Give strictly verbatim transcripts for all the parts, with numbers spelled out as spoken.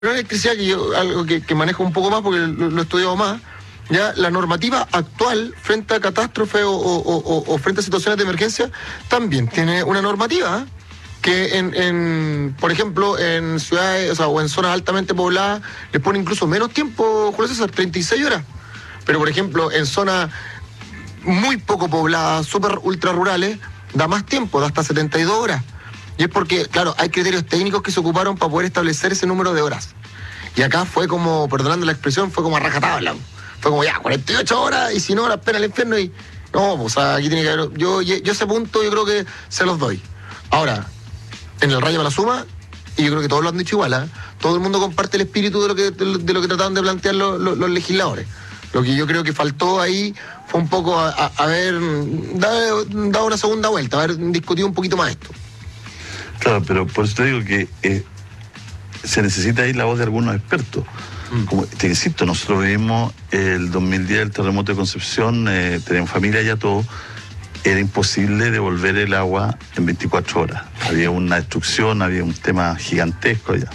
la electricidad, que yo, algo que, que manejo un poco más porque lo, lo he estudiado más, ya la normativa actual frente a catástrofes o, o, o, o frente a situaciones de emergencia también tiene una normativa que en, en por ejemplo, en ciudades, o sea, o en zonas altamente pobladas les pone incluso menos tiempo, Julio César, treinta y seis horas. Pero por ejemplo, en zonas muy poco pobladas, súper ultra rurales, da más tiempo, da hasta setenta y dos horas. Y es porque, claro, hay criterios técnicos que se ocuparon para poder establecer ese número de horas. Y acá fue como, perdonando la expresión, fue como a rajatabla. Fue como ya, cuarenta y ocho horas, y si no, la pena el infierno. Y no, pues, o sea, aquí tiene que haber. Yo, yo, yo ese punto, yo creo que se los doy. Ahora, en el rayo para la suma, y yo creo que todos lo han dicho igual, ¿eh? Todo el mundo comparte el espíritu de lo que, de lo que trataban de plantear los, los, los legisladores. Lo que yo creo que faltó ahí fue un poco a, a, a haber dado, dado una segunda vuelta, haber discutido un poquito más esto. Claro, pero por eso te digo que eh, se necesita ahí la voz de algunos expertos. Mm. Como te insisto, nosotros vivimos el dos mil diez, el terremoto de Concepción, eh, teníamos familia ya todo, era imposible devolver el agua en veinticuatro horas. Había una destrucción, había un tema gigantesco allá.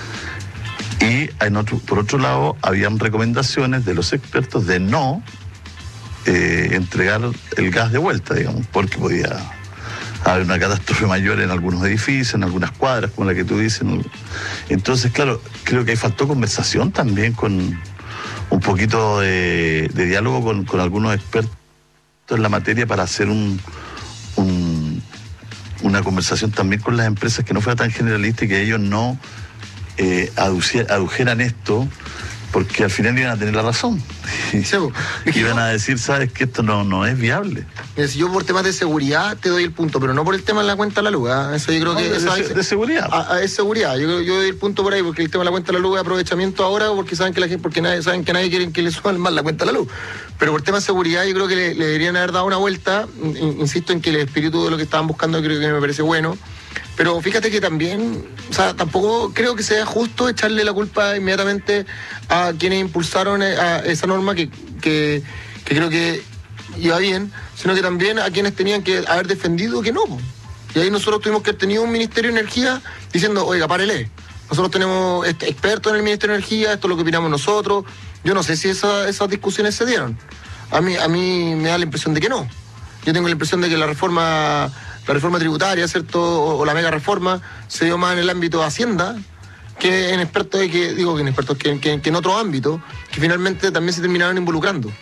Y en otro, por otro lado, habían recomendaciones de los expertos de no eh, entregar el gas de vuelta, digamos, porque podía haber una catástrofe mayor en algunos edificios, en algunas cuadras, como la que tú dices. Entonces, claro, creo que ahí faltó conversación también con un poquito de, de diálogo con, con algunos expertos en la materia para hacer un, un, una conversación también con las empresas que no fuera tan generalista y que ellos no eh, aducier, adujeran esto, porque al final iban a tener la razón. Y sí, iban a decir, sabes que esto no, no es viable. Mira, si yo por temas de seguridad te doy el punto, pero no por el tema de la cuenta de la luz, ¿eh? Eso yo creo no, que... De, eso de, hay, de seguridad. A, a, es seguridad, yo, yo doy el punto por ahí, porque el tema de la cuenta de la luz es aprovechamiento ahora, porque saben que la gente, porque nadie, saben que nadie quiere que le suban más la cuenta de la luz. Pero por tema de seguridad yo creo que le, le deberían haber dado una vuelta. Insisto en que el espíritu de lo que estaban buscando creo que me parece bueno. Pero fíjate que también, o sea, tampoco creo que sea justo echarle la culpa inmediatamente a quienes impulsaron a esa norma que, que, que creo que iba bien, sino que también a quienes tenían que haber defendido que no. Y ahí nosotros tuvimos que haber tenido un Ministerio de Energía diciendo, oiga, párele. Nosotros tenemos expertos en el Ministerio de Energía, esto es lo que opinamos nosotros. Yo no sé si esa, esas discusiones se dieron. A mí, a mí me da la impresión de que no. Yo tengo la impresión de que la reforma... La reforma tributaria, ¿cierto? O, o la mega reforma se dio más en el ámbito de Hacienda que en expertos, que digo que en expertos, que, que, que en otro ámbito, que finalmente también se terminaron involucrando.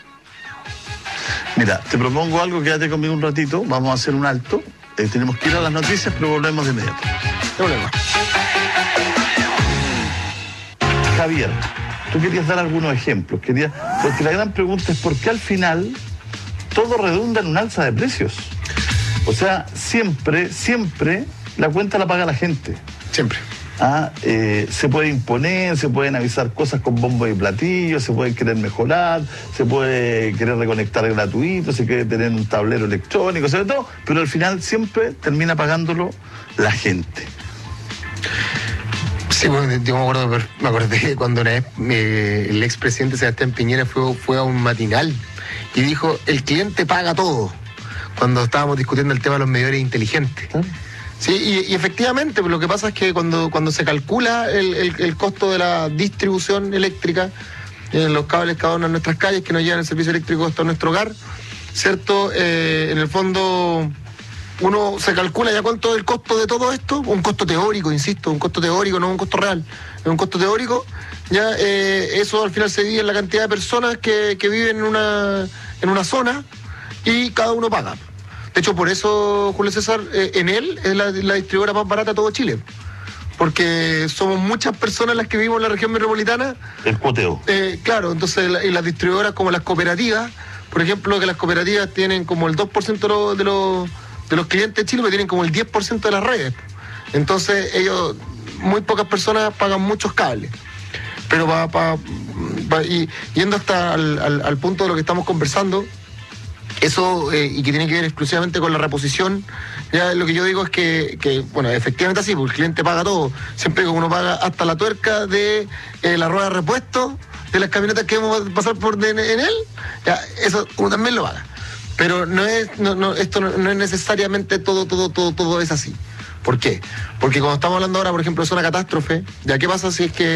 Mira, te propongo algo, quédate conmigo un ratito, vamos a hacer un alto, eh, tenemos que ir a las noticias, pero volvemos de inmediato. No problema. Javier, tú querías dar algunos ejemplos, querías, porque la gran pregunta es ¿por qué al final todo redunda en un alza de precios? O sea, siempre, siempre la cuenta la paga la gente. Siempre. Ah, eh, se puede imponer, se pueden avisar cosas con bombo y platillo, se puede querer mejorar, se puede querer reconectar gratuito, se quiere tener un tablero electrónico, sobre todo, pero al final siempre termina pagándolo la gente. Sí, bueno, yo me acuerdo, me acordé que cuando una vez eh, el expresidente Sebastián Piñera fue, fue a un matinal y dijo, el cliente paga todo. Cuando estábamos discutiendo el tema de los medidores inteligentes. ¿Ah? Sí, y, y efectivamente, pues lo que pasa es que cuando, cuando se calcula el, el, el costo de la distribución eléctrica en los cables cada una de nuestras calles que nos llevan el servicio eléctrico hasta nuestro hogar, ¿cierto? Eh, en el fondo, uno se calcula ya cuánto es el costo de todo esto, un costo teórico, insisto, un costo teórico, no un costo real, es un costo teórico, ya eh, eso al final se divide en la cantidad de personas que, que viven en una, en una zona y cada uno paga. De hecho, por eso, Julio César, eh, en él es la, la distribuidora más barata de todo Chile. Porque somos muchas personas las que vivimos en la región metropolitana. El cuoteo. Eh, claro, entonces la, y las distribuidoras como las cooperativas, por ejemplo, que las cooperativas tienen como el dos por ciento de, lo, de, los, de los clientes de Chile, pero tienen como el diez por ciento de las redes. Entonces, ellos, muy pocas personas pagan muchos cables. Pero pa, pa, pa, y, yendo hasta al, al, al punto de lo que estamos conversando, eso, eh, y que tiene que ver exclusivamente con la reposición, ya lo que yo digo es que, que bueno, efectivamente así, porque el cliente paga todo. Siempre que uno paga hasta la tuerca de eh, la rueda de repuesto, de las camionetas que vamos a pasar por de, en él, ya, eso uno también lo paga. Pero no es, no, no, esto no, no es necesariamente todo, todo, todo, todo es así. ¿Por qué? Porque cuando estamos hablando ahora, por ejemplo, de zona catástrofe, ¿ya qué pasa si es que